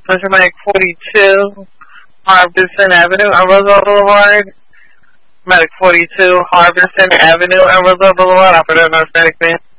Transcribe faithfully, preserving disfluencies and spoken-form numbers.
Medic forty-two, Harbison Avenue, and Roosevelt Boulevard. Medic forty-two, Harbison Avenue, and Roosevelt Boulevard. Operator, North Medic Man.